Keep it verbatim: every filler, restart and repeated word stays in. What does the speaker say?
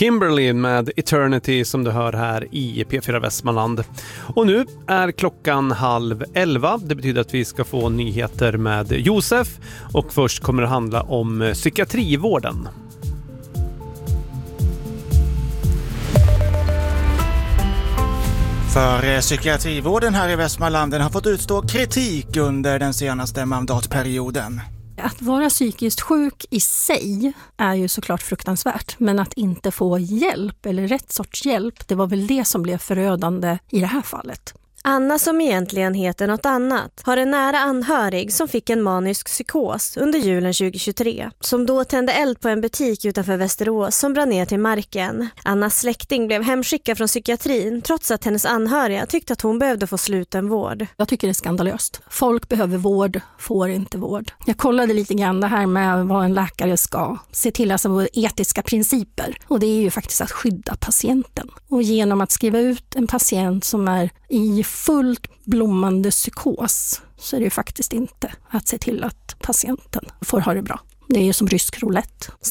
Kimberly med Eternity som du hör här i P fyra Västmanland. Och nu är klockan halv elva. Det betyder att vi ska få nyheter med Josef. Och först kommer det handla om psykiatrivården. För psykiatrivården här i Västmanland har fått utstå kritik under den senaste mandatperioden. Att vara psykiskt sjuk i sig är ju såklart fruktansvärt, men att inte få hjälp eller rätt sorts hjälp, det var väl det som blev förödande i det här fallet. Anna, som egentligen heter något annat, har en nära anhörig som fick en manisk psykos under julen tjugohundratjugotre, som då tände eld på en butik utanför Västerås som brann ner till marken. Annas släkting blev hemskickad från psykiatrin trots att hennes anhöriga tyckte att hon behövde få slutenvård. Jag tycker det är skandalöst. Folk behöver vård, får inte vård. Jag kollade lite grann det här med vad en läkare ska se till, alltså etiska principer. Och det är ju faktiskt att skydda patienten. Och genom att skriva ut en patient som är i fullt blommande psykos så är det ju faktiskt inte att se till att patienten får ha det bra. Det är ju som rysk roulette.